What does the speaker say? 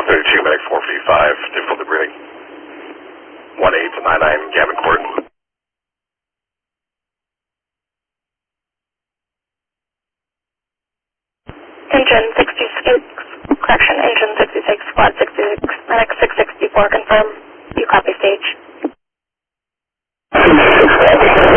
32, medic 455, difficulty breathing. 18 to 99, Gavin Court. Engine 66, correction, engine 66, squad 66, medic 664, confirm.